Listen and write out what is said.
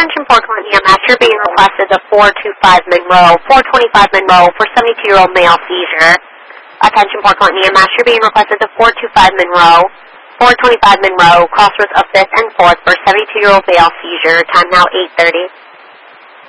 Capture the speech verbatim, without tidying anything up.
Attention Port Clinton E M S, you're being requested the four two five Monroe, four twenty-five Monroe for seventy-two-year-old male seizure. Attention Port Clinton E M S, you're being requested the four two five Monroe, four twenty-five Monroe, crossroads of fifth and fourth for seventy-two-year-old male seizure. Time now eight thirty.